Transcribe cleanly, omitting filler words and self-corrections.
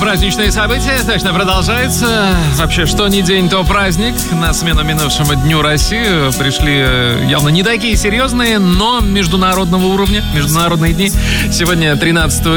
Праздничные события точно продолжаются. Вообще, что ни день, то праздник. На смену минувшему Дню России пришли явно не такие серьезные, но международного уровня, международные дни. Сегодня 13